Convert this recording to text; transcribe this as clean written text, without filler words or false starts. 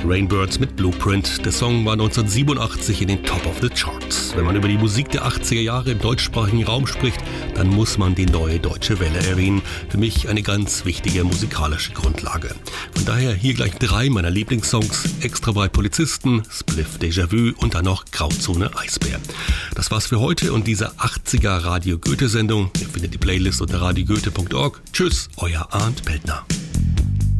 Rainbirds mit Blueprint. Der Song war 1987 in den Top of the Charts. Wenn man über die Musik der 80er Jahre im deutschsprachigen Raum spricht, dann muss man die Neue Deutsche Welle erwähnen. Für mich eine ganz wichtige musikalische Grundlage. Von daher hier gleich 3 meiner Lieblingssongs: Extra bei Polizisten, Spliff Déjà-vu und dann noch Grauzone Eisbär. Das war's für heute und diese 80er Radio Goethe Sendung. Ihr findet die Playlist unter radiogoethe.org. Tschüss, euer Arndt Peltner.